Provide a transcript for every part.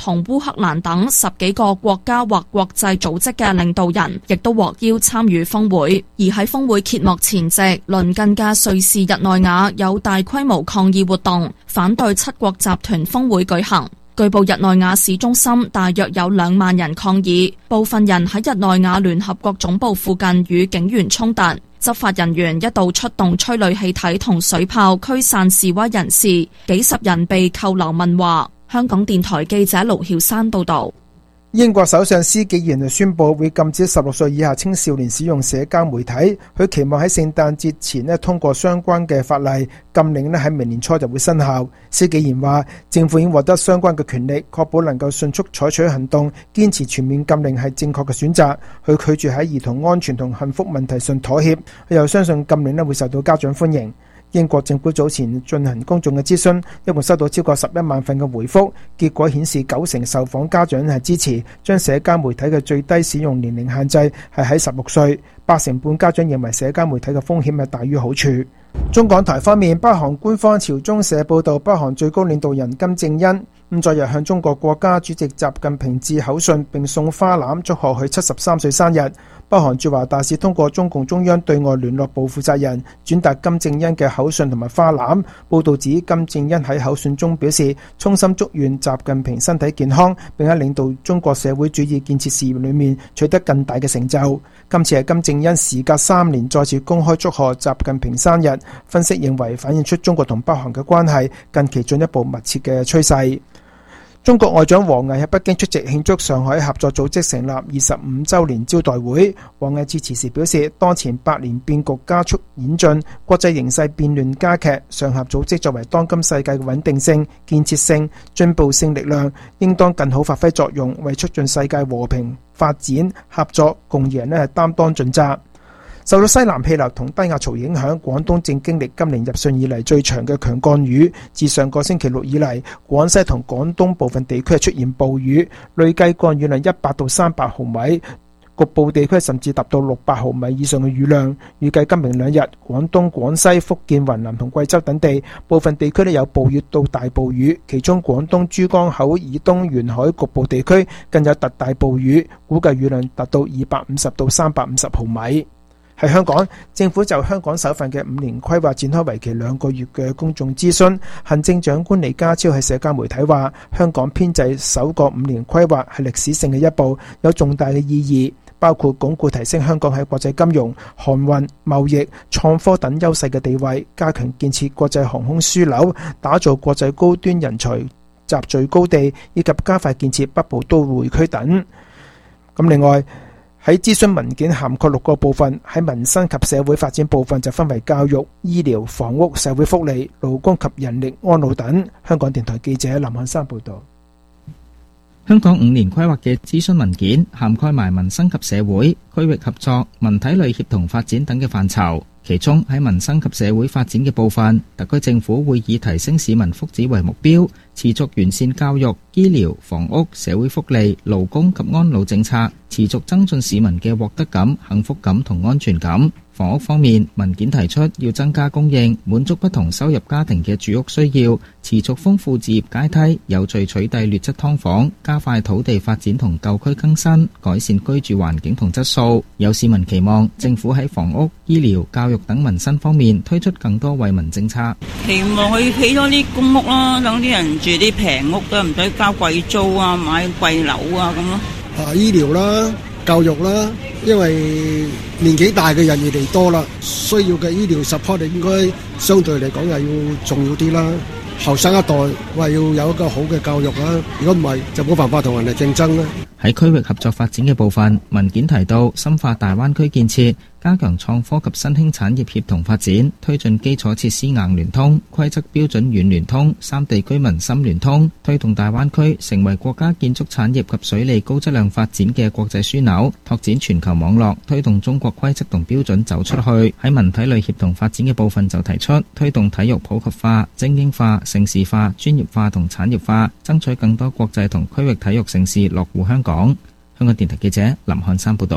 同烏克蘭等10幾個國家或國際組織嘅領導人，亦都獲邀參與峰會。而喺峰會揭幕前夕，鄰近嘅瑞士日內瓦有大規模抗議活動，反對7國集團峰會舉行。據報日內瓦市中心大約有2萬人抗議，部分人喺日內瓦聯合國總部附近與警員衝突，執法人員一度出動催淚氣體同水炮驅散示威人士，幾十人被扣留問話。香港電台記者盧曉珊報道。 英國首相施紀賢宣布會禁止16歲以下青少年使用社交媒體，佢期望喺聖誕節前通過相關嘅法例，禁令喺明年初就會生效。施紀賢話政府已經獲得相關嘅權力，確保能夠迅速採取行動，堅持全面禁令係正確嘅選擇。佢拒絕喺兒童安全同幸福問題上妥協，佢又相信禁令會受到家長歡迎。英國政府早前進行公眾嘅諮詢，一共收到超過11萬份嘅回覆，結果顯示90%受訪家長係支持將社交媒體嘅最低使用年齡限制係喺16歲，8成半家長認為社交媒體嘅風險係大於好處。中港台方面，北韓官方朝中社報道，北韓最高領導人金正恩昨日向中國國家主席習近平致口信，並送花籃祝賀佢73歲生日。北韓駐華大使通過中共中央對外聯絡部負責人轉達金正恩嘅口信同埋花籃。報道指金正恩喺口信中表示衷心祝願習近平身體健康，並喺領導中國社會主義建設事業裏面取得更大嘅成就。今次係金正恩時隔3年再次公開祝賀習近平生日，分析認為反映出中國同北韓嘅關係近期進一步密切嘅趨勢。中國外長王毅喺北京出席慶祝上海合作組織成立25週年招待會。王毅致辭時表示，當前百年變局加速演進，國際形勢變亂加劇，上合組織作為當今世界嘅穩定性、建設性、進步性力量，應當更好發揮作用，為促進世界和平發展、合作共贏擔當盡責。受到西南氣流同低壓槽影響，廣東正經歷今年入汛以嚟最長嘅強降雨。自上個星期六以嚟，廣西同廣東部分地區出現暴雨，累計降雨量100到300毫米，局部地區甚至達到600毫米以上嘅雨量。預計今明2日，廣東、廣西、福建、雲南同貴州等地部分地區有暴雨到大暴雨，其中廣東珠江口以東沿海局部地區更有特大暴雨，估計雨量達到250到350毫米。喺香港，政府就香港首份嘅5年規劃展開為期2個月嘅公眾諮詢。行政長官李家超喺社交媒體話，香港編制首個5年規劃係歷史性嘅一步，有重大嘅意義，包括鞏固提升香港喺國際金融、航運、貿易、創科等優勢嘅地位，加強建設國際航空樞紐，打造國際高端人才集聚高地，以及加快建設北部都會區等。另外，喺諮詢文件涵蓋6個部分，喺民生及社會發展部分就分為教育、醫療、房屋、社會福利、勞工及人力安老等。香港電台記者林漢山報道。 香港5年規劃嘅諮詢文件涵蓋埋民生及社會、區域合作、文體類協同發展等嘅範疇。其中喺民生及社會發展嘅部分，特區政府會以提升市民福祉為目標，持續完善教育、醫療、房屋、社會福利、勞工及安老政策，持續增進市民嘅獲得感、幸福感同安全感。房屋方面，文件提出要增加供應，滿足不同收入家庭嘅住屋需要，持續豐富置業階梯，有序取締劣質劏房，加快土地發展同舊區更新，改善居住環境同質素。有市民期望政府喺房屋、醫療、教育等民生方面推出更多惠民政策， 期望佢起多啲公屋啦，等啲人住啲平屋都唔使交貴租啊，買貴樓啊咁咯。 醫療啦、教育啦，因為年紀大嘅人越嚟多啦，需要嘅醫療 support 應該相對嚟講又要重要啲啦。後生一代話要有一個好嘅教育啦，如果唔係就冇辦法同人哋競爭啦。 喺區域合作發展嘅部分，文件提到深化大灣區建設，加強創科及新興產業協同發展，推進基礎設施硬聯通、規則標準軟聯通、三地居民深聯通，推動大灣區成為國家建築產業及水利高質量發展嘅國際樞紐，拓展全球網絡，推動中國規則同標準走出去。喺文體類協同發展嘅部分就提出推動體育普及化、精英化、盛事化、專業化同產業化，爭取更多國際同區域體育盛事落戶香港。香港電台記者林漢山報道。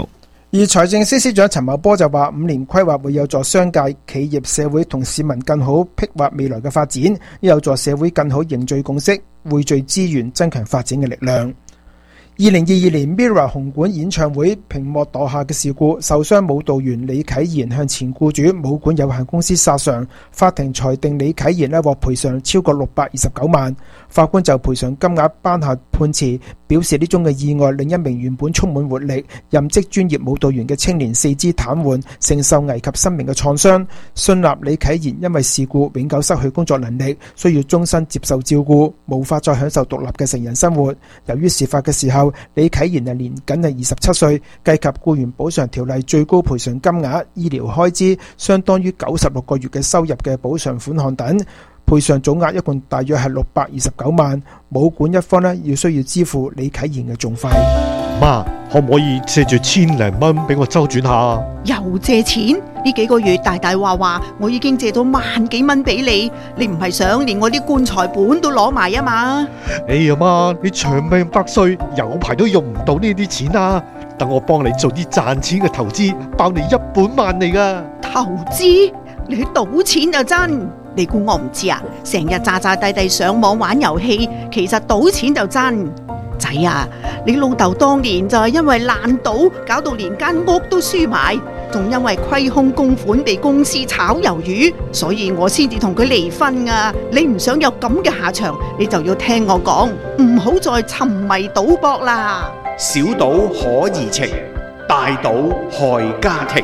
而財政司司長陳茂波就話，5年規劃會有助商界、企業、社會同市民更好擘劃未來嘅發展，有助社會更好凝聚共識、匯聚資源、增強發展嘅力量。2022年 MIRROR 紅館演唱會屏幕墮下嘅事故，受傷舞蹈員李啟賢向前僱主舞館有限公司索償，法庭裁定李啟賢獲賠償超過629萬。法官就賠償金額頒下判詞，表示呢宗嘅意外令一名原本充滿活力、任職專業舞蹈員嘅青年四肢癱瘓，承受危及生命嘅創傷。信納李啟賢因為事故永久失去工作能力，需要終身接受照顧，無法再享受獨立嘅成人生活。由於事發嘅時候，李啟賢年僅係27歲，計及僱員補償條例最高賠償金額、醫療開支相當於96個月嘅收入嘅補償款項等，賠償總額一共大約係629萬。舞館一方要需要支付李啟賢嘅訟費。 媽，可唔可以借住1,000零蚊俾我周轉下？ 又借錢？呢幾個月大大話話，我已經借到萬幾蚊俾你，你唔係想連我啲棺材本都攞埋啊嘛？ 哎呀媽，你長命百歲，有排都用唔到呢啲錢啊！等我幫你做啲賺錢嘅投資，包你1本萬利噶。 投資？你去賭錢就真？你估我唔知啊？成日詐詐諦諦上網玩遊戲，其實賭錢就真。仔啊，你老豆當年就係因為爛賭，搞到連間屋都輸埋，仲因為虧空公款被公司炒魷魚，所以我先至同佢離婚啊！你唔想有咁嘅下場，你就要聽我講，唔好再沉迷賭博啦。 小賭可怡情，大賭害家庭。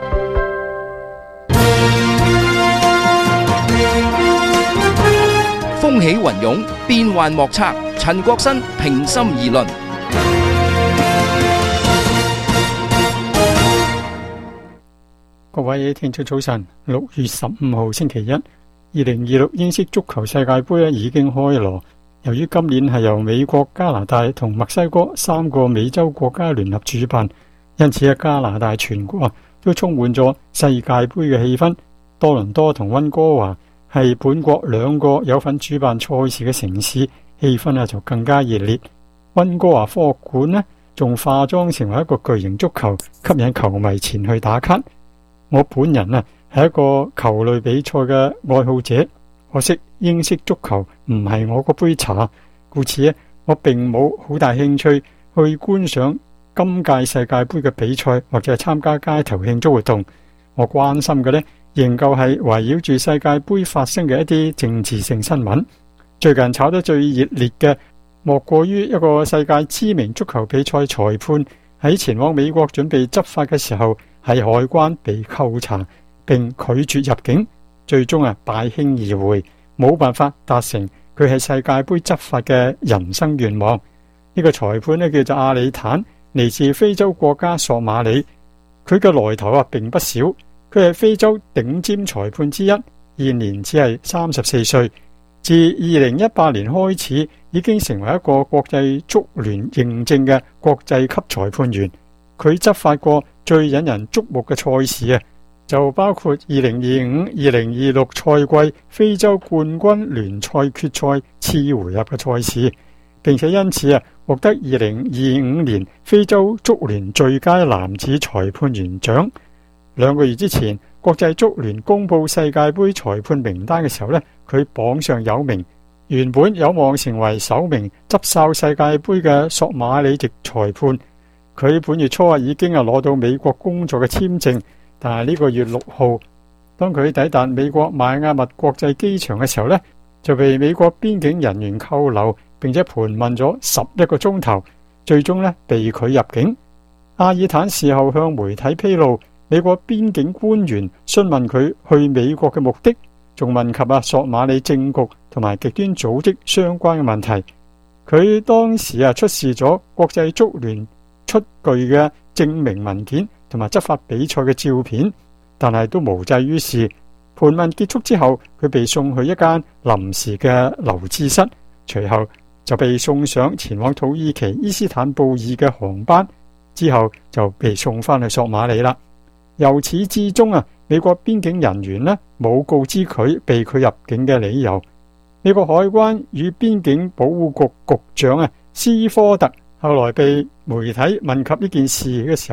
風起雲湧，變幻莫測。陳國新平心而論。 各位聽眾早晨，6月15號星期一，2026英式足球世界盃已經開鑼。由於今年係由美國、加拿大同墨西哥3個美洲國家聯合主辦，因此加拿大全國都充滿咗世界盃嘅氣氛。多倫多同溫哥華係本國2個有份主辦賽事嘅城市，氣氛就更加熱烈。溫哥華科學館呢，仲化妝成為一個巨型足球，吸引球迷前去打卡。我本人係一個球類比賽嘅愛好者，可惜英式足球唔係我嗰杯茶，故此我並冇好大興趣去觀賞今屆世界盃嘅比賽或者係參加街頭慶祝活動。我關心嘅呢，仍舊係圍繞住世界盃發生嘅一啲政治性新聞。最近炒得最熱烈嘅，莫過於一個世界知名足球比賽裁判喺前往美國準備執法嘅時候，喺海關被扣查並拒絕入境，最終敗興而回，冇辦法達成佢係世界盃執法嘅人生願望。呢個裁判呢，叫做阿里坦，嚟自非洲國家索馬里。佢嘅來頭並不少，佢係非洲頂尖裁判之一，現年只係34歲。自2018年開始，已經成為一個國際足聯認證嘅國際級裁判員。佢執法過最引人矚目嘅賽事就包括2025-2026賽季非洲冠軍聯賽決賽次回合嘅賽事，並且因此獲得2025年非洲足聯最佳男子裁判員獎。2個月之前，國際足聯公布世界盃裁判名單嘅時候呢，佢榜上有名，原本有望成為首名執哨世界盃嘅索馬里籍裁判。佢本月初已經攞到美國工作嘅簽證，但係呢個月6號，當佢抵達美國邁阿密國際機場嘅時候呢，就被美國邊境人員扣留，並且盤問咗11個鐘頭，最終呢被拒入境。阿爾坦事後向媒體披露，美國邊境官員詢問佢去美國嘅目的，仲問及索馬里政局同埋極端組織相關嘅問題。佢當時出示咗國際足聯出具嘅證明文件同埋執法比賽嘅照片，但係都無濟於事。盤問結束之後，佢被送去一間臨時嘅留置室，隨後就被送上前往土耳其伊斯坦布爾嘅航班，之後就被送翻去索馬里啦。由始至終美國邊境人員冇告知佢被拒入境嘅理由。美國海關與邊境保護局局長斯科特後來被媒體問及呢件事嘅時候呢，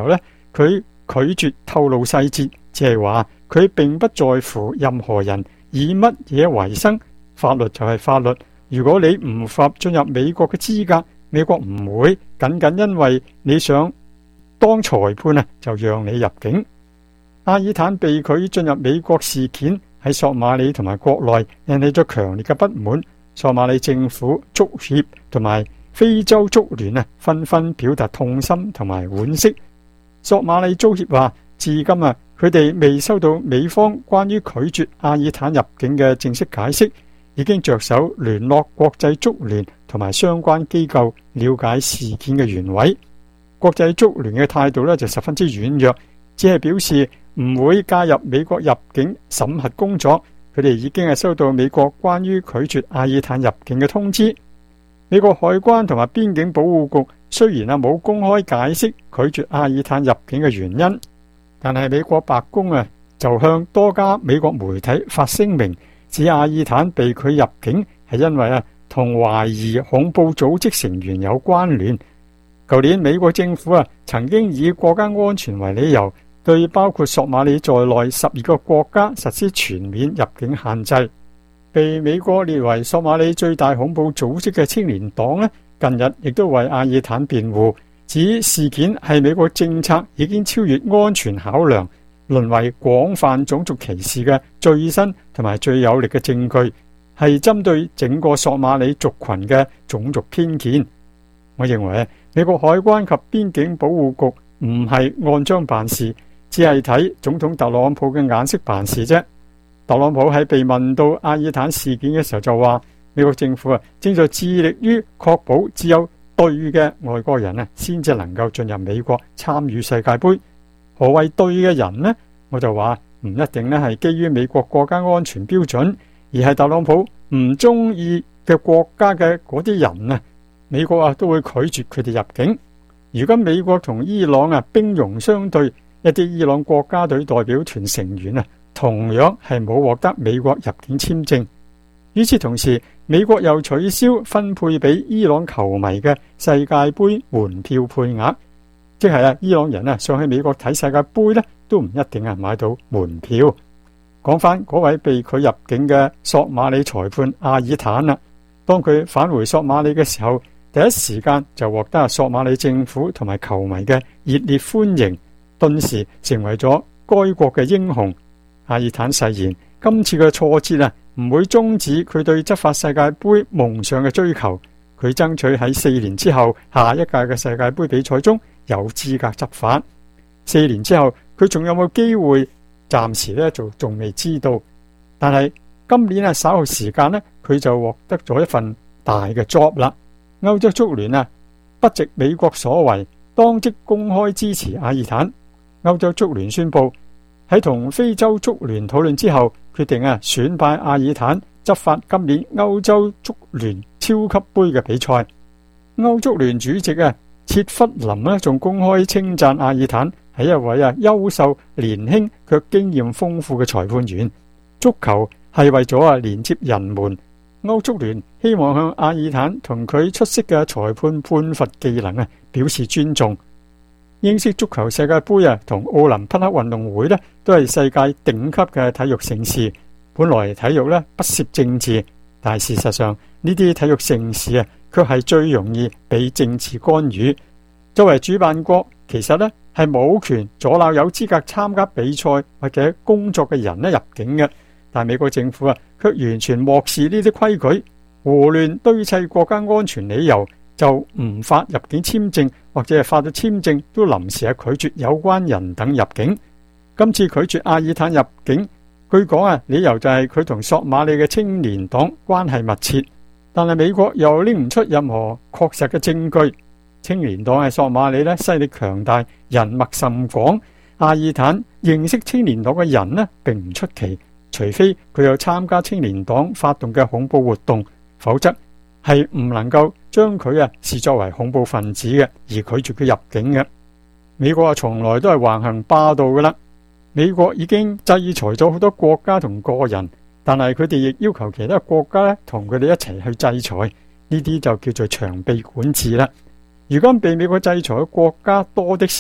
佢拒絕透露細節，只係話佢並不在乎任何人以乜嘢為生，法律就係法律。如果你唔符合進入美國嘅資格，美國唔會僅僅因為你想當裁判就讓你入境。阿爾坦被拒進入美國事件喺索馬里同埋國內引起咗強烈嘅不滿，索馬里政府、足協同埋非洲足聯紛紛表達痛心同埋惋惜。索馬里足協話，至今佢哋未收到美方關於拒絕阿爾坦入境嘅正式解釋，已經着手聯絡國際足聯同埋相關機構了解事件嘅原委。國際足聯嘅態度就十分之軟弱，只係表示唔會介入美國入境審核工作。佢哋已經係收到美國關於拒絕阿爾坦入境嘅通知。美國海關同埋邊境保護局雖然冇公開解釋拒絕阿爾坦入境嘅原因，但係美國白宮就向多家美國媒體發聲明，指阿爾坦被拒入境係因為同懷疑恐怖組織成員有關聯。舊年美國政府曾經以國家安全為理由，對包括索馬里在內12個國家實施全面入境限制。被美國列為索馬里最大恐怖組織嘅青年黨近日亦都為阿爾坦辯護，指事件係美國政策已經超越安全考量，淪為廣泛種族歧視嘅最新同埋最有力嘅證據，係針對整個索馬里族群嘅種族偏見。我認為美國海關及邊境保護局唔係按章辦事，只係睇總統特朗普嘅眼色辦事啫。特朗普喺被問到阿爾坦事件嘅時候就話，美國政府正在致力於確保只有對嘅外國人先至能夠進入美國參與世界盃。何謂對嘅人呢？我就話唔一定係基於美國國家安全標準，而係特朗普唔中意嘅國家嘅嗰啲人美國都會拒絕佢哋入境。如果美國同伊朗兵戎相對，一啲伊朗國家隊代表團成員同樣係冇獲得美國入境簽證。與此同時，美國又取消分配俾伊朗球迷嘅世界盃門票配額，即係伊朗人上去美國睇世界盃都唔一定買到門票。講翻嗰位被拒入境嘅索馬里裁判阿爾坦當佢返回索馬里嘅時候，第一時間就獲得索馬里政府同埋球迷嘅熱烈歡迎，頓時成為咗該國嘅英雄。阿爾坦誓言，今次嘅挫折唔會終止佢對執法世界盃夢想嘅追求。佢爭取喺4年之後下一屆嘅世界盃比賽中有資格執法。4年之後佢仲有冇機會？暫時就仲未知道。但係今年稍後時間佢就獲得咗一份大嘅 job 啦。歐洲足聯不藉美國所為，當即公開支持阿爾坦。歐洲足聯宣布喺同非洲足聯討論之後，決定選派阿爾坦執法今年歐洲足聯超級杯嘅比賽。歐足聯主席切弗林仲公開稱讚阿爾坦係一位優秀、年輕卻經驗豐富嘅裁判員。足球係為咗連接人們。歐足聯希望向阿爾坦同佢出色嘅裁判判罰技能表示尊重。英式足球世界盃同奧林匹克運動會都係世界頂級嘅體育盛事。本來體育不涉政治，但係事實上呢啲體育盛事卻係最容易被政治干預。作為主辦國，其實係冇權阻撓有資格參加比賽或者工作嘅人入境嘅。但美國政府卻完全漠視呢啲規矩，胡亂堆砌國家安全理由，就唔發入境簽證，或者係發咗簽證都臨時拒絕有關人等入境。今次拒絕阿爾坦入境，據講理由就係佢同索馬里嘅青年黨關係密切，但係美國又拎唔出任何確實嘅證據。青年黨係索馬里勢力強大，人脈甚廣。阿爾坦認識青年黨嘅人並唔出奇，除非佢有參加青年黨發動嘅恐怖活動，否則係唔能夠將佢視作為恐怖分子嘅，而拒絕佢入境嘅。美國從來都係橫行霸道噶啦。美國已經制裁咗好多國家同個人，但係佢哋亦要求其他國家同佢哋一齊去制裁，呢啲就叫做長臂管治啦。如今被美國制裁嘅國家多的是，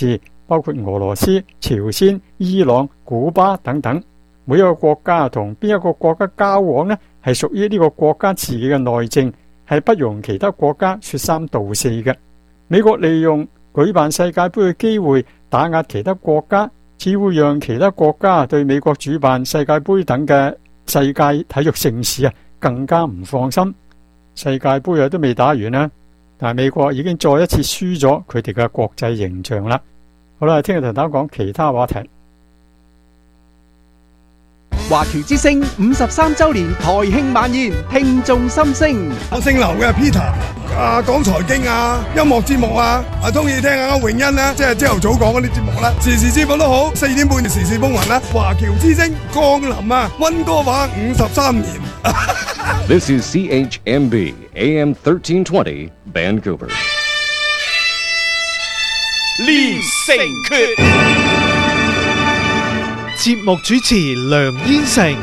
包括俄羅斯、朝鮮、伊朗、古巴等等。每一個國家同邊一個國家交往呢，係屬於呢個國家自己嘅內政，係不容其他國家說三道四嘅。美國利用舉辦世界盃嘅機會打壓其他國家，只會讓其他國家對美國主辦世界盃等嘅世界體育盛事更加唔放心。世界盃都未打完啦，但係美國已經再一次輸咗佢哋嘅國際形象啦。好啦，聽日同大家講其他話題。 華僑之聲53周年台慶晚宴，聽眾心聲。 我姓劉嘅 Peter， 講財經音樂節目中意聽下永欣啦，即係朝頭早講嗰啲節目啦，時事節目都好，4點半時事風雲啦。華僑之聲降臨溫哥華53年。 This is CHMB AM 1320 Vancouver。 連城訣。節目主持梁燕成。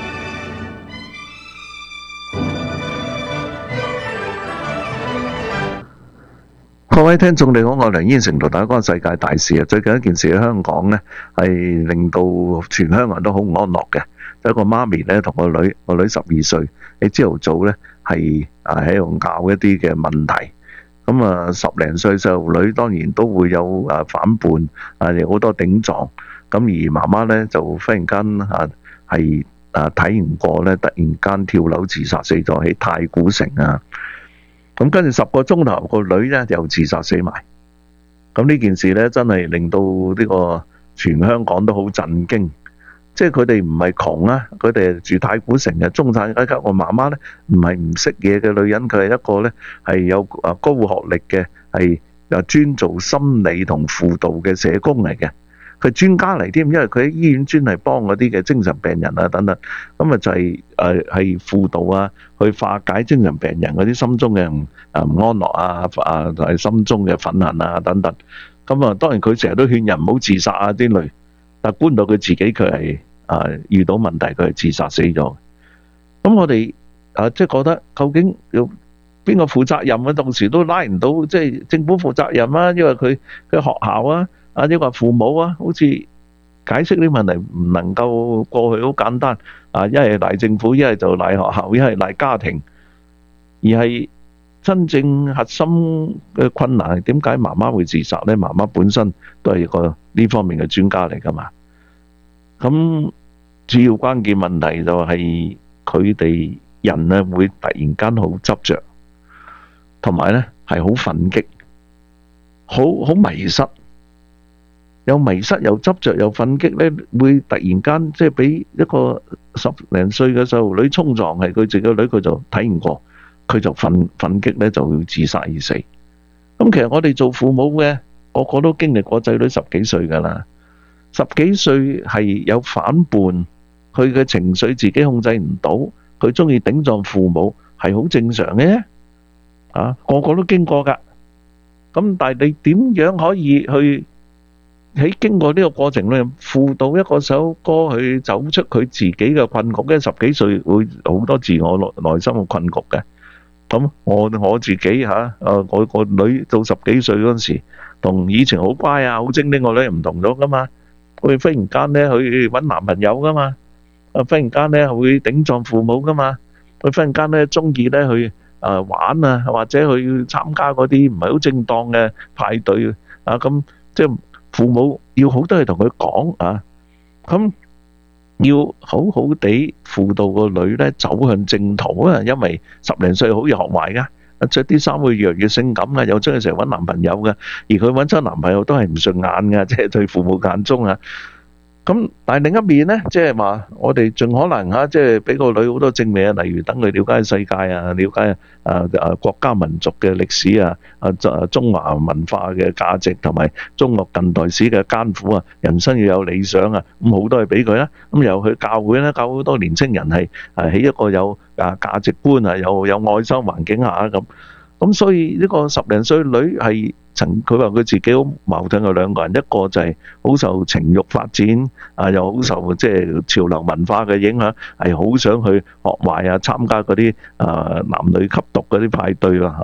各位聽眾你好，我係梁燕成，同大家講世界大事。最近一件事喺香港呢，係令到全香港人都好唔安樂嘅。有一個媽咪呢，同個女12歲，喺朝頭早呢係喺度拗一啲嘅問題。咁10零歲細路女當然都會有反叛，有好多頂撞。咁而媽媽咧就忽然間係睇唔過咧，突然間跳樓自殺死咗喺太古城啊！咁跟住10個鐘頭個女咧又自殺死埋。咁呢件事咧真係令到呢個全香港都好震驚。即係佢哋唔係窮啊，佢哋住太古城嘅中產階級。個媽媽咧唔係唔識嘢嘅女人，佢係一個咧係有高學歷嘅，係專做心理同輔導嘅社工嚟嘅。佢專家嚟添，因為佢喺醫院專係幫嗰啲嘅精神病人等等，咁就係輔導去化解精神病人嗰啲心中嘅唔安樂心中嘅憤恨等等。咁當然佢成日都勸人唔好自殺啲類，但觀到佢自己佢係遇到問題，佢係自殺死咗。咁我哋即係覺得究竟要邊個負責任到時都拉唔到，即係政府負責任因為佢學校呢個父母好似解釋呢啲問題唔能夠過去好簡單一係賴政府，一係就賴學校，一係賴家庭，而係真正核心嘅困難係點解媽媽會自殺呢？媽媽本身都係一個呢方面嘅專家嚟噶嘛。咁主要關鍵問題就係佢哋人會突然間好執着，同埋呢係好憤激，好迷失。有迷失又執着又憤激咧，會突然間即係俾一個10零歲嘅細路女衝撞，係佢自己個女，佢就睇唔過，佢就憤激咧，就要自殺而死。咁其實我哋做父母嘅，個個都經歷過仔女10幾歲噶啦，10幾歲係有反叛，佢嘅情緒自己控制唔到，佢中意頂撞父母係好正常嘅，個個都經過噶。咁但係你點樣可以去喺經過呢個過程裏輔導一個首歌去走出佢自己嘅困局？因為10幾歲會好多自我內心嘅困局嘅。咁我自己我個女到10幾歲嗰陣時，同以前好乖好精靈個女唔同咗噶嘛。佢忽然間咧去搵男朋友噶嘛，忽然間咧會頂撞父母噶嘛，佢忽然間咧中意咧去玩或者去參加嗰啲唔係好正當嘅派對咁即係。父母要好多嘢同佢講咁要好好地輔導個女咧走向正途因為10零歲好易學壞噶，着啲衫會越嚟越性感又中意成日搵男朋友噶，而佢搵親男朋友都係唔順眼噶，即係對父母眼中咁但係另一面咧，即係話我哋盡可能即係俾個女好多正面例如等佢了解世界了解國家民族嘅歷史中華文化嘅價值同埋中國近代史嘅艱苦人生要有理想咁好多嘢俾佢啦。咁又去教會咧，教好多年青人係喺一個有價值觀有愛心環境下咁所以呢個10零歲女係佢話佢自己好矛盾嘅兩個人，一個就係好受情慾發展又好受即係潮流文化嘅影響，係好想去學壞參加嗰啲男女吸毒嗰啲派對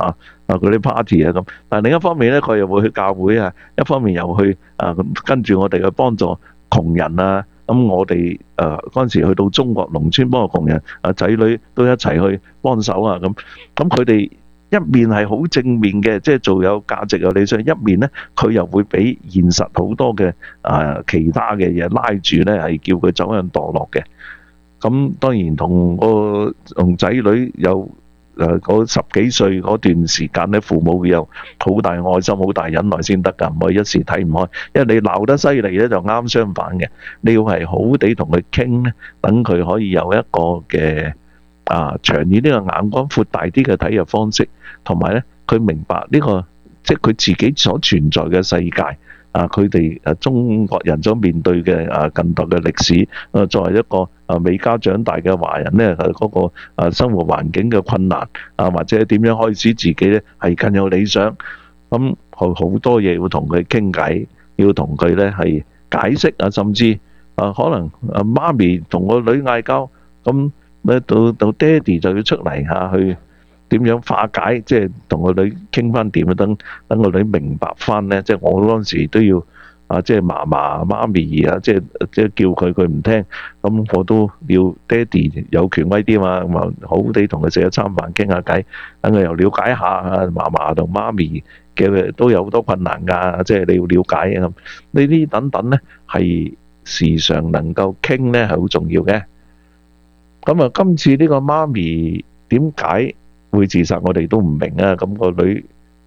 嗰啲 party 啊咁。但另一方面咧，佢又會去教會啊，一方面又去跟住我哋去幫助窮人啊。咁我哋嗰陣時去到中國農村幫個窮人仔女都一齊去幫手啊咁。咁佢哋一面係好正面嘅，即係做有價值嘅理想；一面咧，佢又會俾現實好多嘅其他嘅嘢拉住咧，係叫佢走向墮落嘅。咁當然同仔女有嗰10幾歲嗰段時間咧，父母有好大愛心、好大忍耐先得㗎，唔可以一時睇唔開。因為你鬧得犀利咧，就啱相反嘅。你要係好地同佢傾咧，等佢可以有一個嘅長遠呢個眼光、闊大啲嘅睇嘅方式，同埋咧佢明白呢個即係佢自己所存在嘅世界。佢哋中國人所面對嘅近代嘅歷史，作為一個美加長大嘅華人咧，嗰個生活環境嘅困難或者點樣開始自己咧係更有理想，咁好多嘢要同佢傾偈，要同佢咧係解釋甚至可能媽咪同個女嗌交，咁咧到爹哋就要出嚟去點樣化解，即係同個女傾翻掂，等個女明白翻咧。即係我嗰陣時都要即係嫲嫲媽咪即係叫佢唔聽，咁我都要爹哋有權威啲嘛，咁好地同佢食一餐飯傾下偈，等佢又了解下嫲嫲同媽咪嘅都有好多困難㗎，即係你要了解咁。呢啲等等咧係時常能夠傾咧係好重要嘅。咁今次呢個媽咪點解會自殺，我哋都唔明啊！咁個女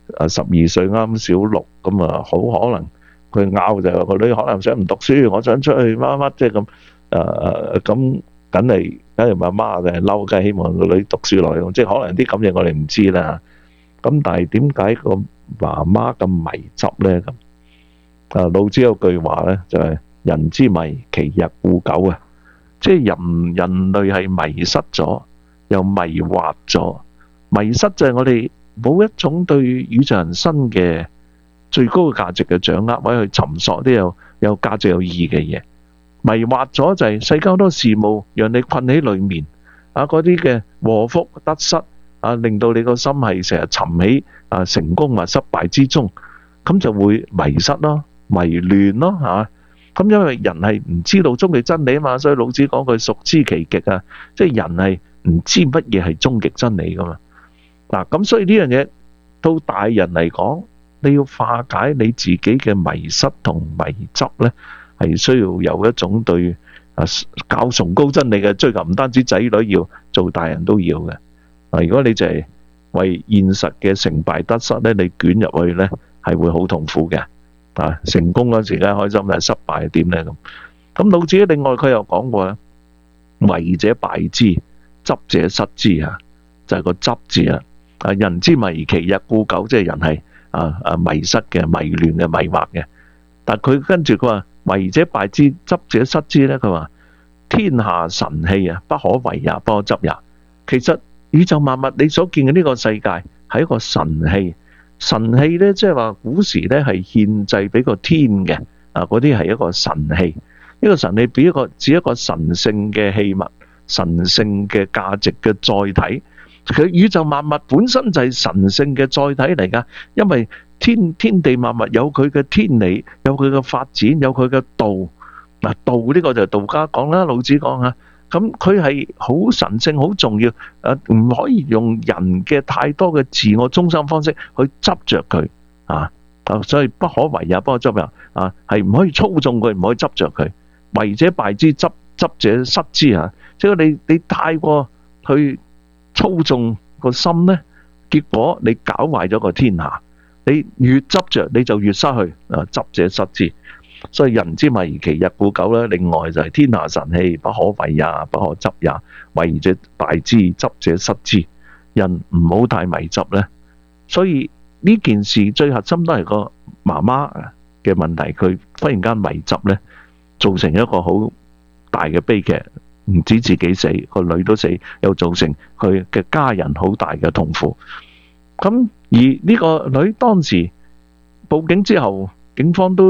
12歲啱小6，咁好可能佢拗就係個女可能想唔讀書，我想出去乜即係咁咁，梗係媽媽就係嬲，梗係希望個女讀書落去，即係可能啲咁嘢我哋唔知啦。咁但係點解個媽媽咁迷執咧？咁老子有句話咧，就係人之迷，其日固久啊！即係人類係迷失咗，又迷惑咗。迷失就係我哋冇一種對宇宙人生嘅最高嘅價值嘅掌握，或者去尋索啲有價值有意義嘅嘢。迷惑咗就係世間好多事務讓你困喺裏面，嗰啲嘅禍福得失令到你個心係成日沉喺成功或失敗之中，咁就會迷失咯，迷亂咯嚇。咁因為人係唔知道終極真理啊嘛，所以老子講句孰知其極啊，即係人係唔知乜嘢係終極真理噶嘛。咁所以呢樣嘢到大人嚟講，你要化解你自己嘅迷失同迷執呢，係需要有一種對較崇高真理嘅追求，唔單止仔女要做，大人都要嘅。如果你就係為現實嘅成敗得失呢，你捲入去呢，係會好痛苦嘅。成功嗰時梗係開心，但係失敗係點呢？咁老子另外佢又講過咧，為者敗之，執者失之就係個執字啊。人之迷，其日固久，即係人係迷失嘅、迷亂嘅、迷惑嘅。但係佢跟住佢話，為者敗之，執者失之咧。佢話天下神器不可為也，不可執也。其實宇宙萬物你所見嘅呢個世界係一個神器。神器咧，即係話古時咧係獻祭俾個天嘅嗰啲係一個神器。呢個神器指一個神聖嘅器物、神聖嘅價值嘅載體。佢宇宙萬物本身就係神聖嘅載體嚟噶，因為天地萬物有佢嘅天理，有佢嘅發展，有佢嘅道。道呢個就係道家講啦，老子講啊。咁佢係好神聖、好重要，唔可以用人嘅太多嘅自我中心方式去執着佢所以不可為也，不可執也係唔可以操縱佢，唔可以執着佢。為者敗之，執者失之即係你太過去操縱個心呢，結果你搞壞咗個天下。你越執着，你就越失去執者失之。所以人之迷，其日固久咧。另外就係天下神器，不可為也，不可執也。為者敗之，執者失之。人唔好太迷執咧。所以呢件事最核心都係個媽媽嘅問題，佢忽然間迷執咧，造成一個好大嘅悲劇。唔止自己死，個女都死，又造成佢嘅家人好大嘅痛苦。咁而呢個女當時報警之後，警方都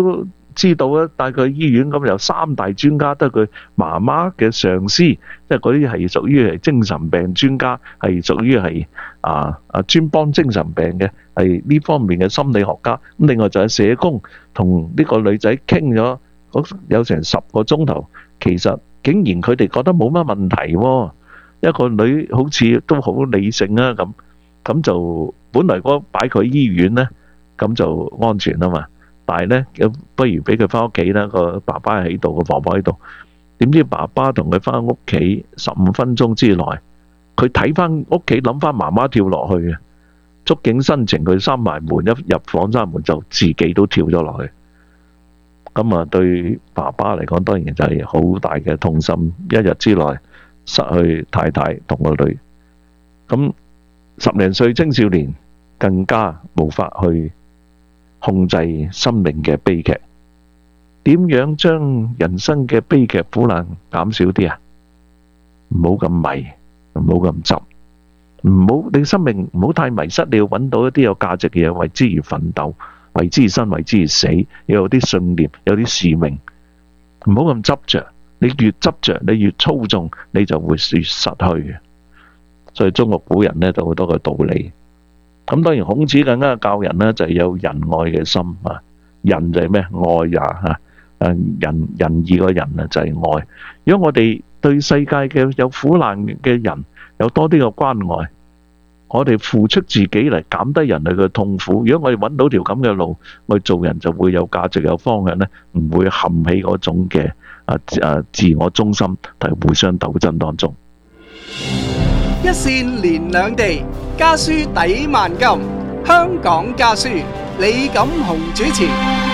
知道咧，帶佢去醫院咁，有3大專家，得佢媽媽嘅上司，即係嗰啲係屬於係精神病專家，係屬於係專幫精神病嘅，係呢方面嘅心理學家。咁另外就係社工同呢個女仔傾咗有成10個鐘頭，其實竟然佢哋覺得冇乜問題喎。一個女好似都好理性啊，咁就本來嗰擺佢醫院呢，咁就安全啊嘛。但係呢，不如俾佢翻屋企啦。個爸爸喺度，個婆婆喺度。點知爸爸同佢翻屋企15分鐘之內，佢睇翻屋企諗翻媽媽跳落去嘅，觸景生情，佢閂埋門，一入房閂門就自己都跳咗落去。咁啊，對爸爸嚟講，當然就係好大嘅痛心。一日之內失去太太同個女，咁10零歲青少年更加無法去控制生命嘅悲劇。點樣將人生嘅悲劇苦難減少啲啊？唔好咁迷，唔好咁執，唔好你生命唔好太迷失。你要揾到一啲有價值嘅嘢，為之而奮鬥，為之而生，為之而死。要有啲信念，有啲使命，唔好咁執着。你越執着，你越操縱，你就會越失去嘅。所以中國古人呢，就好多個道理。咁當然孔子更加教人呢，就係有仁愛嘅心啊。仁就係咩？愛呀吓，仁義個仁啊就係愛。如果我哋對世界嘅有苦難嘅人有多啲嘅關愛，我哋付出自己嚟減低人類嘅痛苦。如果我哋揾到條咁嘅路，我哋做人就會有價值、有方向呢，唔會陷喺嗰種嘅自我中心同互相鬥爭當中。 一線連兩地，家書抵萬金。香港家書，李錦雄主持。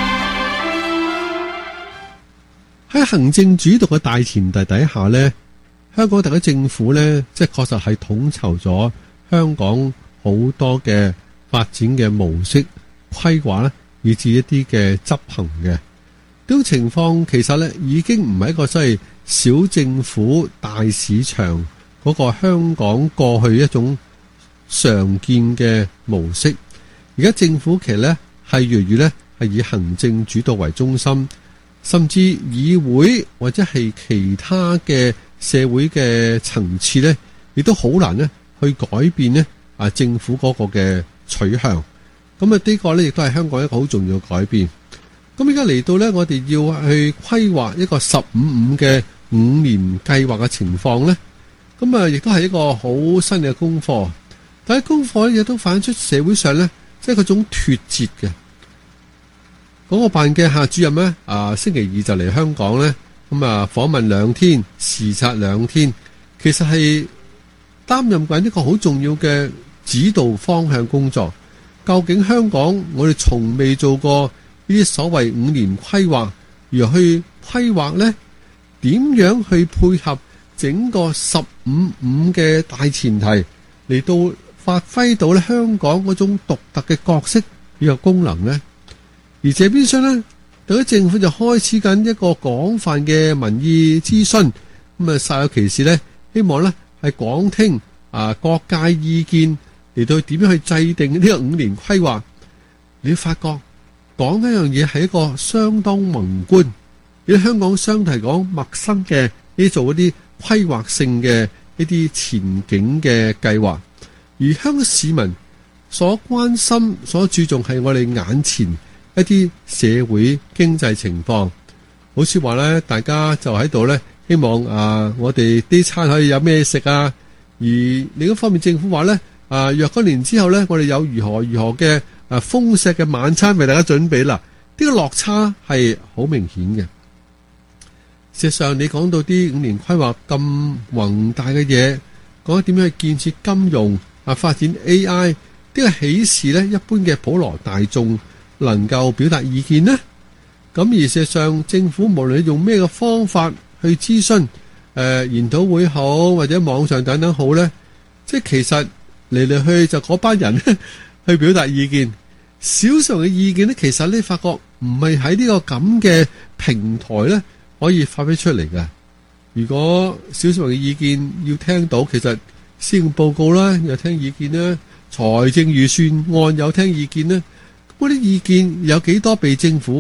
喺行政主導嘅大前提底下呢，香港特區政府呢，即係確實係統籌咗香港好多嘅發展嘅模式規劃咧，以至一啲嘅執行嘅呢種情況，其實呢已經唔係一個所謂小政府大市場嗰個香港過去一種常見嘅模式。而家政府其實呢係越嚟越呢係以行政主導為中心，甚至議會或者係其他嘅社會嘅層次呢，亦都好難呢去改變呢政府嗰個嘅取向。咁呢個呢亦都係香港一個好重要嘅改變。咁而家嚟到呢，我哋要去規劃一個15-5嘅5年計劃嘅情況呢，咁亦都係一個好新嘅功課。但係功課亦都反映出社會上呢，即係嗰種脫節嘅。嗰個辦嘅夏主任呢，星期2就嚟香港呢，咁訪問2天，視察2天，其實係擔任緊一個好重要嘅指導方向工作。究竟香港我哋從未做過呢啲所謂5年規劃，而去規劃呢，點樣去配合整個15-5嘅大前提嚟到發揮到咧香港嗰種獨特嘅角色呢個功能呢？而這邊廂呢，特區政府就開始緊一個廣泛嘅民意諮詢，咁煞有其事呢，希望呢係廣聽各界意見嚟到點樣去制定呢個5年規劃。你發覺講一樣嘢係一個相當宏觀，而香港相對嚟講陌生嘅呢做一啲規劃性嘅一啲前景嘅計劃，而香港市民所關心、所注重係我哋眼前一啲社會經濟情況。好似話呢，大家就喺度呢，希望我哋啲餐可以有咩食啊。而另一方面，政府話呢，若干年之後呢，我哋有如何嘅豐碩嘅晚餐為大家準備啦。呢個落差係好明顯嘅。事實上，你講到啲5年規劃咁宏大嘅嘢，講點樣去建設金融發展 AI， 呢個喜事呢，一般嘅普羅大眾能夠表達意見呢？咁而事實上，政府無論用咩嘅方法去諮詢，研討會好或者網上等等好呢，即係其實嚟嚟去就嗰班人去表達意見，少數嘅意見呢，其實你發覺唔係喺呢個咁嘅平台呢可以發揮出嚟嘅。如果少數嘅意見要聽到，其實施政報告啦又聽意見啦，財政預算案有聽意見啦，嗰啲意見有幾多被政府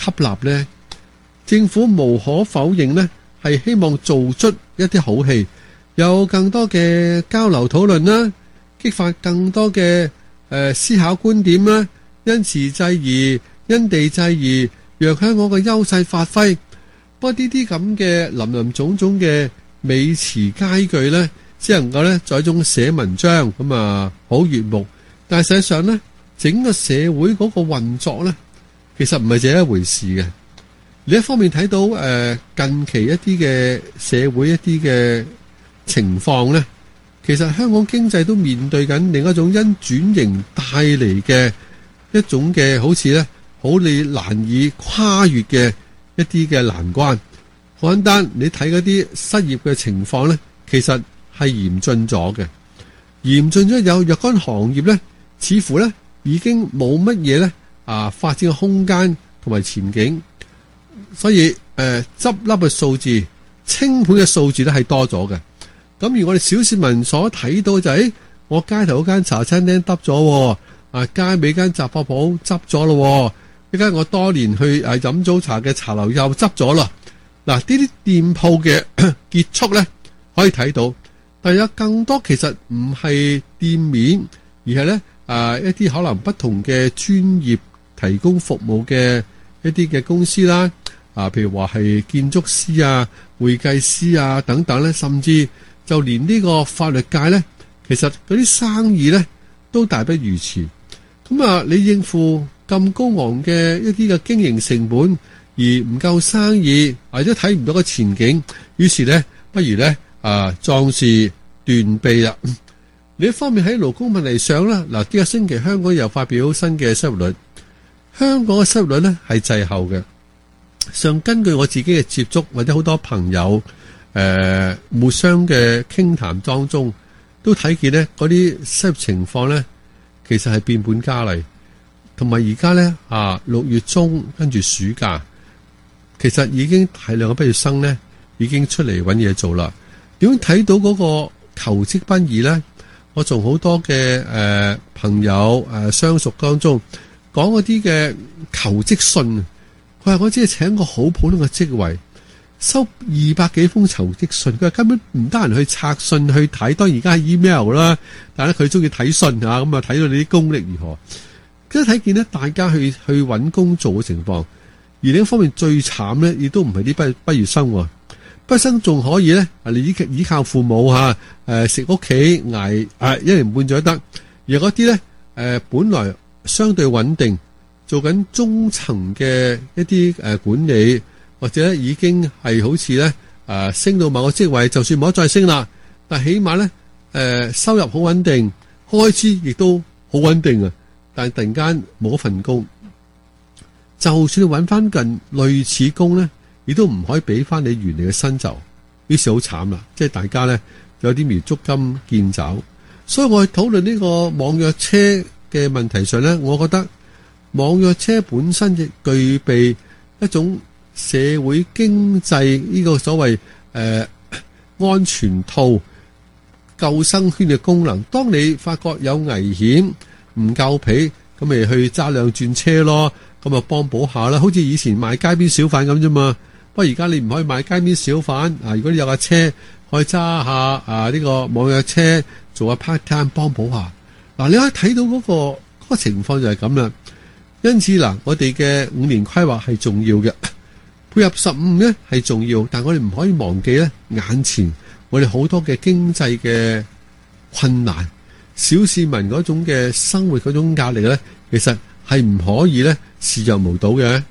吸納呢？政府無可否認呢，係希望做出一啲好戲，有更多嘅交流討論啦，激發更多嘅思考觀點啦，因時制宜、因地制宜，讓香港嘅優勢發揮。不過呢啲咁嘅林林總總嘅美詞佳句呢，只能夠呢在一種寫文章咁好悅目，但係實際上呢，整個社會嗰個運作呢，其實唔係這一回事嘅。另一方面睇到近期一啲嘅社會一啲嘅情況呢，其實香港經濟都面對緊另一種因轉型帶嚟嘅一種嘅好似呢，好你難以跨越嘅一啲嘅難關。好簡單，你睇嗰啲失業嘅情況呢，其實係嚴峻咗嘅，嚴峻咗有若干行業呢，似乎呢已經冇乜嘢呢發展嘅空間同埋前景。所以執笠嘅數字、清盤嘅數字咧係多咗嘅。咁而我哋小市民所睇到就係，我街頭嗰間茶餐廳執咗，街尾間雜貨鋪執咗咯，一間我多年去飲早茶嘅茶樓又執咗啦。嗱，呢啲店鋪嘅結束咧可以睇到，但係有更多其實唔係店面，而係咧一啲可能不同嘅專業提供服務嘅一啲嘅公司啦。譬如話係建築師啊、會計師啊等等咧，甚至就連呢個法律界咧，其實嗰啲生意咧都大不如前。咁你應付咁高昂嘅一啲嘅經營成本，而唔夠生意，或者睇唔到個前景，於是咧，不如咧壯士斷臂啦。另一方面喺勞工問題上啦，呢個星期香港又發表新嘅失業率，香港嘅失業率咧係滯後嘅。根據我自己嘅接觸或者好多朋友互相嘅傾談當中，都睇見呢嗰啲失業情況呢，其實係變本加厲。同埋而家呢6月中跟住暑假，其實已經大量嘅畢業生呢已經出嚟揾嘢做啦。點樣睇到嗰個求職不易呢？我從好多嘅朋友相熟當中講嗰啲嘅求職信。佢話我只係請個好普通嘅職位，收200幾封求職信。佢話根本唔得閒去拆信去睇，當然而家係 email 啦。但係佢中意睇信咁啊睇到你啲功力如何。跟住睇見呢，大家去揾工做嘅情況。而另一方面最慘呢，亦都唔係啲畢業生喎。畢業生仲可以呢，你依靠父母食屋企捱1年半載得。而嗰啲呢，本來相對穩定，做緊中層嘅一啲管理，或者已經係好似咧升到某個職位，就算冇得再升啦，但起碼咧收入好穩定，開支亦都好穩定啊！但係突然間冇份工，就算你揾翻近類似工咧，亦都唔可以俾翻你原嚟嘅薪酬，於是好慘啦！即係大家咧有啲苗足金見走，所以我去討論呢個網約車嘅問題上咧，我覺得。網約車本身亦具備一種社會經濟呢個所謂安全套救生圈嘅功能。當你發覺有危險唔夠皮，咁咪去揸兩轉車咯，咁啊幫補下啦。好似以前賣街邊小販咁啫嘛。不過而家你唔可以賣街邊小販如果你有架車，可以揸下呢個網約車做下 part time 幫補下。你可以睇到嗰個情況就係咁啦。因此我哋嘅5年規劃係重要嘅，配合15咧係重要，但我哋唔可以忘記咧眼前我哋好多嘅經濟嘅困難，小市民嗰種嘅生活嗰種壓力咧，其實係唔可以咧視若無睹嘅。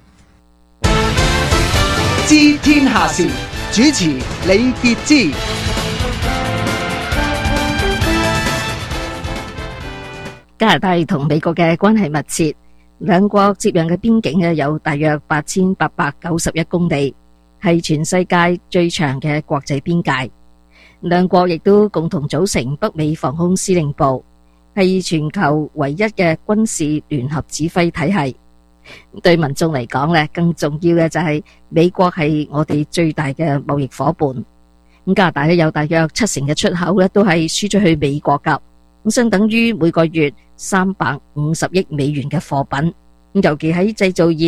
知天下事，主持李傑之。 加拿大同美國嘅關係密切。兩國接壤嘅邊境有大約8891公里，係全世界最長嘅國際邊界。兩國亦都共同組成北美防空司令部，係全球唯一嘅軍事聯合指揮體系。對民眾嚟講，更重要嘅就係美國係我哋最大嘅貿易夥伴。加拿大有大約70%嘅出口都係輸出去美國㗎。相等於每個月350億美元嘅貨品。尤其喺製造業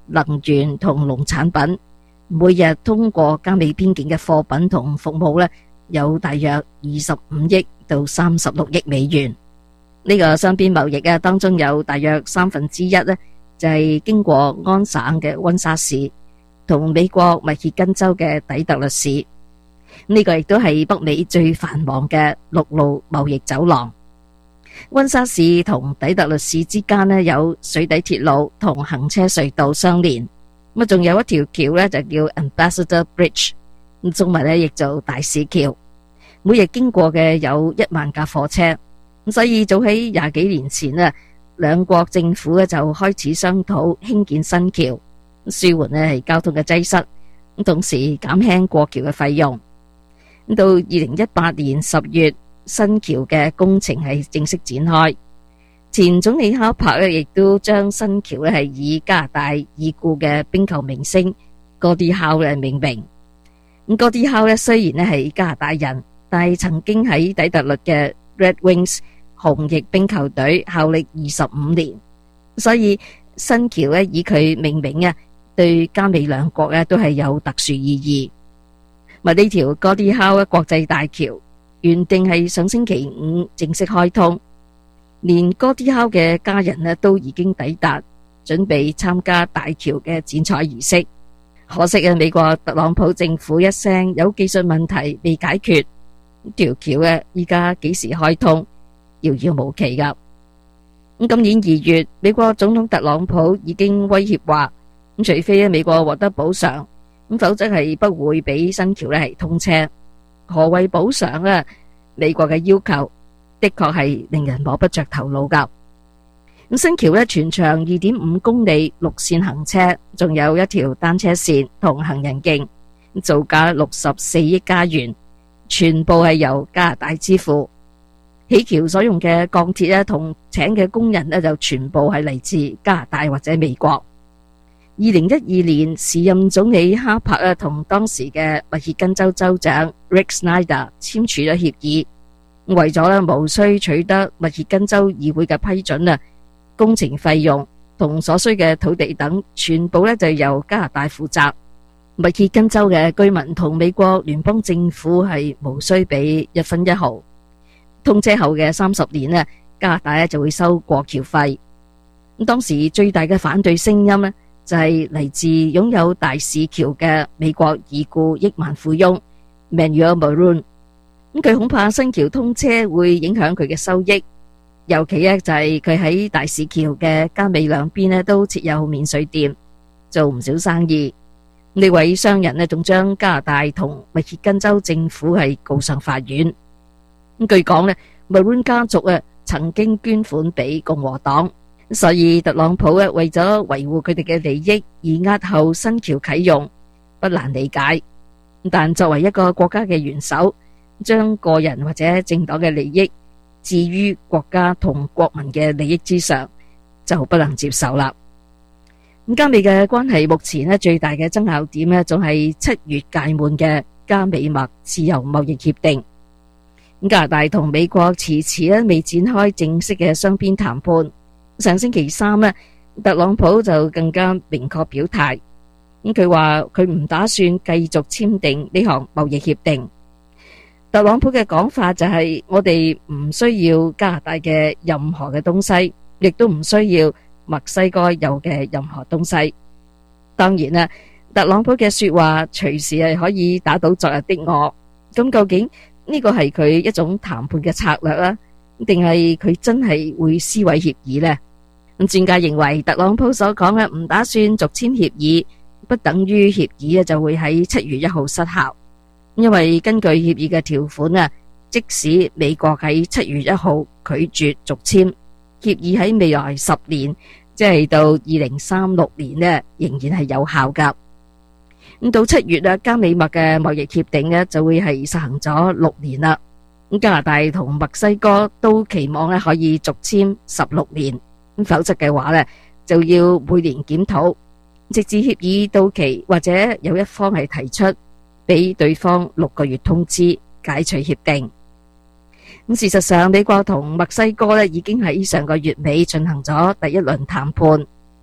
能源同農產品，每日通過加美邊境嘅貨品同服務呢，有大約25億到36億美元。呢個雙邊貿易啊，當中有大約1/3呢，就係經過安省嘅溫莎市同美國密歇根州嘅底特律市。呢個亦都係北美最繁忙嘅陸路貿易走廊。溫莎市同底特律市之間呢，有水底鐵路同行車隧道相連，咁仲有一條橋呢，就叫 Ambassador Bridge， 中文呢亦做大使橋，每日經過嘅有1萬架貨車。所以早喺20幾年前呢，兩國政府呢就開始商討興建新橋，舒緩呢係交通嘅擠塞，同時減輕過橋嘅費用。到2018年10月，新橋嘅工程係正式展開。前總理哈珀呢亦都將新橋呢係以加拿大已故嘅冰球明星Gordie Howe嚟命名。Gordie Howe呢雖然呢係加拿大人，但係曾經喺底特律嘅 Red Wings 紅翼冰球隊效力25年，所以新橋呢以佢命名啊，對加美兩國呢都係有特殊意義。呢條 Gordie Howe 國際大橋原定係上星期五正式開通，連 Gordie Howe 嘅家人呢都已經抵達，準備參加大橋嘅剪彩儀式。可惜啊，美國特朗普政府一聲有技術問題未解決，條橋呢依家幾時開通，遙遙無期噶。今年2月，美國總統特朗普已經威脅話，除非美國獲得補償，否則係不會俾新橋呢係通車。何謂補償呢？美國嘅要求的確係令人摸不着頭腦噶。新橋呢全長2.5公里，陸線行車，仲有一條單車線同行人徑，造價64億加元，全部係由加拿大支付。起橋所用嘅鋼鐵呢同請嘅工人呢就全部係嚟自加拿大或者美國。2012年，時任總理哈珀啊同當時嘅密歇根州州長 Rick Snyder 簽署咗協議，為咗無需取得密歇根州議會嘅批准啊，工程費用同所需嘅土地等全部就由加拿大負責。密歇根州嘅居民同美國聯邦政府係無需俾1分1毫。通車後嘅30年呢，加拿大就會收過橋費。當時最大嘅反對聲音呢，就係嚟自擁有大使橋嘅美國已故億萬富翁 Manuel Maroon。佢恐怕新橋通車會影響佢嘅收益，尤其就係佢喺大使橋嘅加美兩邊呢都設有免稅店，做唔少生意。呢位商人呢仲將加拿大同密歇根州政府係告上法院。據講呢 Maroon 家族曾經捐款俾共和黨，所以特朗普為咗維護佢哋嘅利益而押後新橋啟用，不難理解。但作為一個國家嘅元首，將個人或者政黨嘅利益置於國家同國民嘅利益之上，就不能接受啦。加美嘅關係目前最大嘅爭拗點仲係7月屆滿嘅加美墨自由貿易協定。加拿大同美國遲遲未展開正式嘅雙邊談判。上星期三特朗普就更加明確表態，佢話佢唔打算繼續簽訂呢項貿易協定。特朗普嘅講法就係我哋唔需要加拿大嘅任何嘅東西，亦都唔需要墨西哥有嘅任何東西。當然啦，特朗普嘅說話隨時係可以打倒昨日的我。咁究竟呢個係佢一種談判嘅策略啦，定係佢真係會撕毀協議呢？咁專家認為特朗普所講嘅唔打算續簽協議，不等於協議就會喺7月1號失效。因為根據協議嘅條款即使美國喺7月1號拒絕續簽協議，喺未來10年，即係到2036年仍然係有效噶。咁到7月加美墨嘅貿易協定就會係實行咗6年啦。咁加拿大同墨西哥都期望可以續簽16年，否則嘅話就要每年檢討，直至協議到期，或者有一方係提出俾對方6個月通知解除協定。咁事實上，美國同墨西哥已經喺上個月尾進行咗第一輪談判。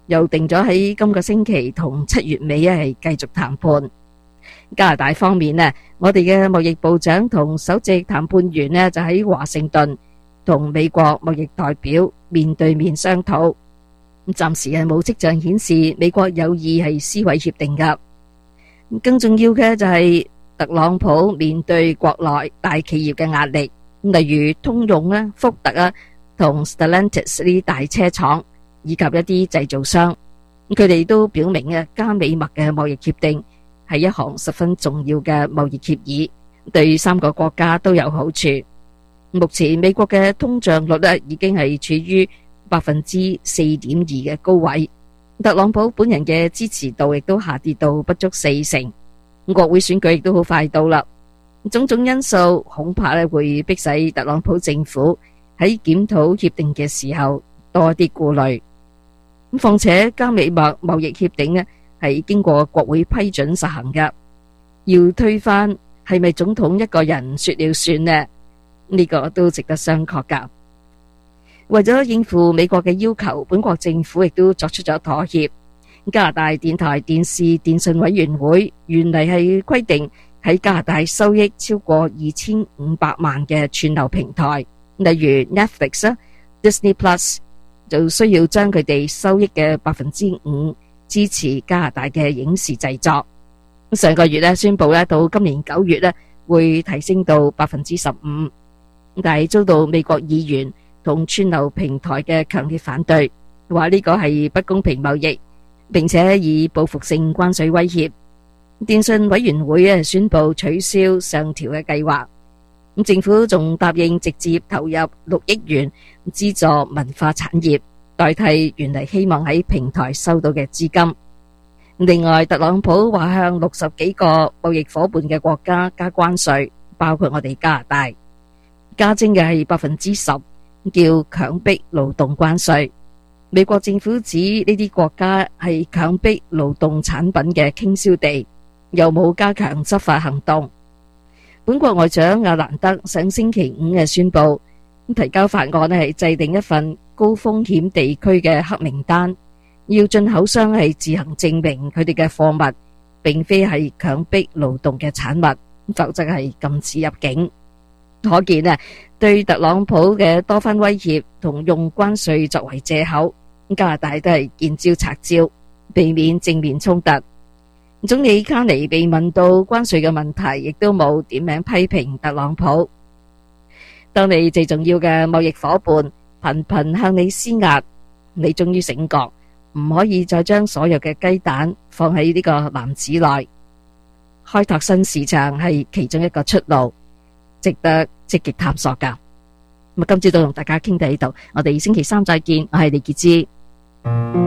又定咗喺今個星期同7月尾係繼續談判。加拿大方面呢，我哋嘅貿易部長同首席談判員呢就喺華盛頓同美國貿易代表面對面商討。暫時係冇跡象顯示美國有意係撕毀協定噶。更重要嘅就係特朗普面對國內大企業嘅壓力，例如通用啦、福特啊同 Stellantis 呢啲大車廠，以及一啲製造商，佢哋都表明嘅加美墨嘅貿易協定係一項十分重要嘅貿易協議，對3個國家都有好處。目前美國嘅通脹率咧已經係處於4.2%嘅高位，特朗普本人嘅支持度亦都下跌到不足40%。國會選舉亦都好快到啦，種種因素恐怕咧會迫使特朗普政府喺檢討協定嘅時候多啲顧慮。況且加美墨貿易協定咧係經過國會批准實行嘅，要推翻係咪總統一個人說了算呢？呢個都值得商榷噶。為咗應付美國嘅要求，本國政府亦都作出咗妥協。加拿大電台電視電訊委員會原嚟係規定喺加拿大收益超過2500萬嘅串流平台，例如 Netflix、Disney Plus， 就需要將佢哋收益嘅5%支持加拿大嘅影視製作。上個月宣布到今年9月會提升到15%，但係遭到美國議員同串流平台嘅強烈反對，話呢個係不公平貿易，並且以報復性關稅威脅。電訊委員會宣布取消上調嘅計劃。政府仲答應直接投入6億元資助文化產業，代替原嚟希望喺平台收到嘅資金。另外，特朗普話向60幾個貿易夥伴嘅國家加關稅，包括我哋加拿大，加徵嘅係10%，叫強迫勞動關稅。美國政府指呢啲國家係強迫勞動產品嘅傾銷地，又冇加強執法行動。本國外長阿蘭德上星期5宣布，提交法案係制定一份高風險地區嘅黑名單，要進口商係自行證明佢哋嘅貨物並非係強迫勞動嘅產物，否則係禁止入境。可見對特朗普嘅多番威脅同用關稅作為借口，加拿大都係見招拆招，避免正面衝突。總理卡尼被問到關稅嘅問題，亦都冇點名批評特朗普。當你最重要嘅貿易夥伴頻頻向你施壓，你終於醒覺，唔可以再將所有嘅雞蛋放喺呢個籃子內。開拓新市場係其中一個出路，值得積極探索噶。今朝都同大家傾到呢度，我哋星期3再見，我係李潔芝。